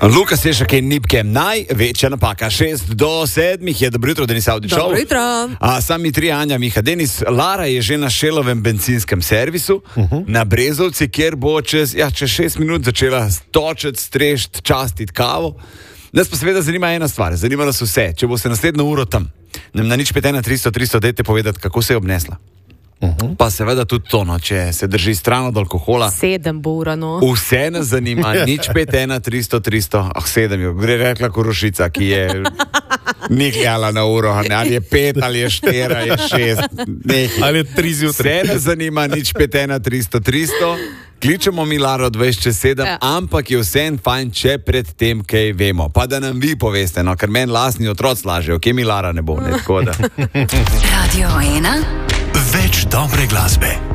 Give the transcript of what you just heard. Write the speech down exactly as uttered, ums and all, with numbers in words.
Luka Sešak in Nipke, največja napaka. Šest do sedmih je, dobro jutro, Denis Avdičov. Dobro jutro. A, sami tri, Anja, Miha, Denis. Lara je že na Šelovem benzinskem servisu, uh-huh. na Brezovci, kjer bo čez, ja, čez šest minut začela točet, strešt, častit kavo. Nas pa seveda zanima ena stvar, zanima nas vse. Če bo se naslednjo uro tam, nam na nič pet ena tristo tristo dajte povedati, kako se je obnesla. Uh-huh. Pa seveda tudi to, no, če se drži stran od alkohola. Sedem bo ura, no. Vse nas zanima, nič pet ena tristo tristo, ah, sedem je, gre rekla Korošica, ki je ni gledala na uro, ali je pet, ali je štir, ali je šest, nekaj. Ali je tri zjutraj. Vse nas zanima, nič pet ena tristo tristo, kličemo mi Laro dvajset čez sedem, ja. Ampak je vse en fajn, če pred tem kaj vemo. Pa da nam vi poveste, no, ker meni lastni otroci lažejo, kje mi Lara ne bo, ne, tako da. Radio ena. Več dobre glasbe.